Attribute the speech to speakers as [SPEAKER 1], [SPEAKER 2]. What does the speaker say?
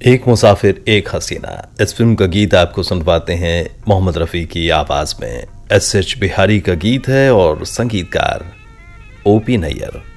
[SPEAKER 1] एक मुसाफिर एक हसीना, इस फिल्म का गीत आपको सुनवाते हैं मोहम्मद रफ़ी की आवाज में। एस एच बिहारी का गीत है और संगीतकार ओपी नैयर।